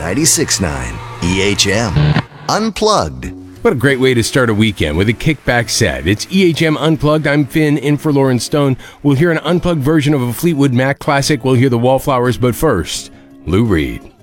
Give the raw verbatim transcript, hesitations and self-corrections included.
ninety-six point nine E H M Unplugged. What a great way to start a weekend with a kickback set. It's E H M Unplugged. I'm Finn, in for Lauren Stone. We'll hear an unplugged version of a Fleetwood Mac classic. We'll hear the Wallflowers, but first, Lou Reed.